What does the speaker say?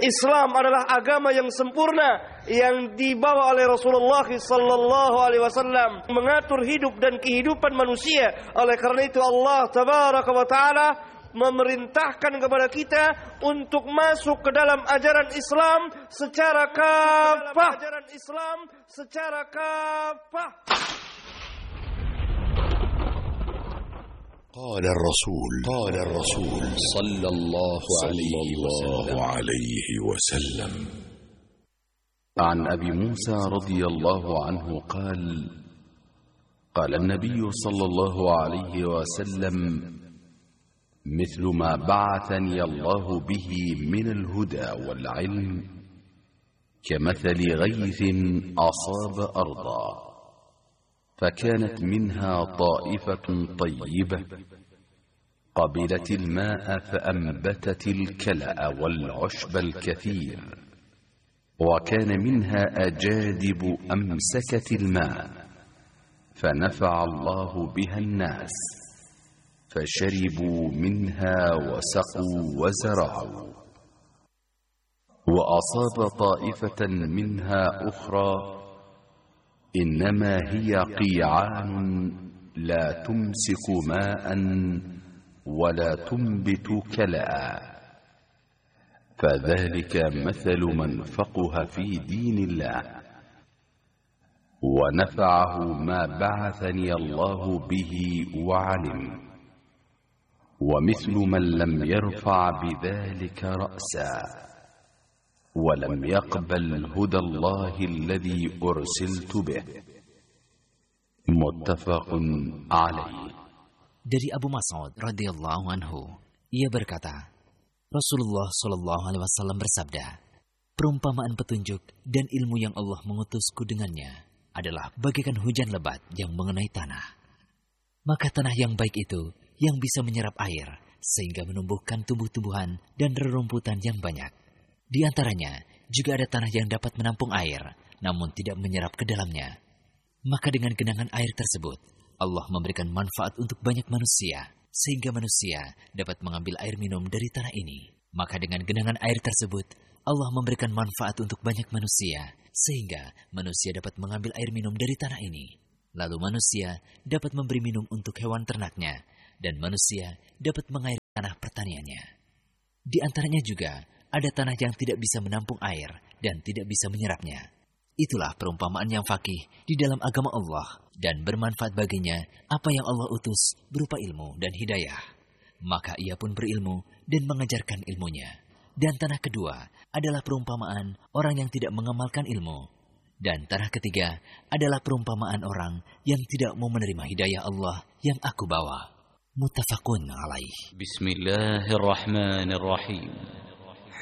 Islam adalah agama yang sempurna yang dibawa oleh Rasulullah sallallahu alaihi wasallam mengatur hidup dan kehidupan manusia. Oleh karena itu Allah tabaraka wa taala memerintahkan kepada kita untuk masuk ke dalam ajaran Islam secara kafah. قال الرسول صلى الله عليه وسلم عن أبي موسى رضي الله عنه قال النبي صلى الله عليه وسلم مثل ما بعثني الله به من الهدى والعلم كمثل غيث أصاب أرضا فكانت منها طائفة طيبة قبلت الماء فأنبتت الكلأ والعشب الكثير وكان منها أجادب أمسكت الماء فنفع الله بها الناس فشربوا منها وسقوا وزرعوا وأصاب طائفة منها أخرى إنما هي قيعان لا تمسك ماء ولا تنبت كلأ فذلك مثل من فقه في دين الله ونفعه ما بعثني الله به وعلم ومثل من لم يرفع بذلك رأسا ولم يقبل هدى الله الذي أرسلت به متفق عليه. Dari Abu Mas'ud radhiyallahu anhu, ia berkata, Rasulullah shallallahu alaihi wasallam bersabda, perumpamaan petunjuk dan ilmu yang Allah mengutusku dengannya adalah bagaikan hujan lebat yang mengenai tanah. Maka tanah yang baik itu yang bisa menyerap air sehingga menumbuhkan tumbuh-tumbuhan dan rerumputan yang banyak. Di antaranya juga ada tanah yang dapat menampung air, namun tidak menyerap ke dalamnya. Maka dengan genangan air tersebut, Allah memberikan manfaat untuk banyak manusia, sehingga manusia dapat mengambil air minum dari tanah ini. Maka dengan genangan air tersebut, Allah memberikan manfaat untuk banyak manusia, sehingga manusia dapat mengambil air minum dari tanah ini. Lalu manusia dapat memberi minum untuk hewan ternaknya, dan manusia dapat mengairi tanah pertaniannya. Di antaranya juga ada tanah yang tidak bisa menampung air dan tidak bisa menyerapnya. Itulah perumpamaan yang faqih di dalam agama Allah dan bermanfaat baginya apa yang Allah utus berupa ilmu dan hidayah. Maka ia pun berilmu dan mengajarkan ilmunya. Dan tanah kedua adalah perumpamaan orang yang tidak mengamalkan ilmu. Dan tanah ketiga adalah perumpamaan orang yang tidak mau menerima hidayah Allah yang aku bawa. Muttafaqun alaih. Bismillahirrahmanirrahim.